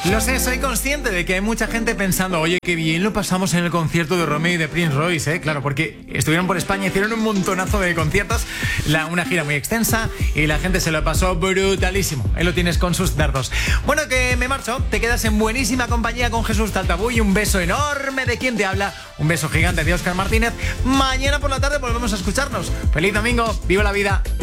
Lo sé, soy consciente de que hay mucha gente pensando, oye, qué bien lo pasamos en el concierto de Romeo y de Prince Royce, Claro, porque estuvieron por España, hicieron un montonazo de conciertos, una gira muy extensa y la gente se lo pasó brutalísimo. Ahí lo tienes con sus dardos. Bueno, que me marcho, te quedas en buenísima compañía con Jesús Taltabú y un beso enorme de quien te habla, un beso gigante de Óscar Martínez. Mañana por la tarde volvemos a escucharnos. Feliz domingo, viva la vida.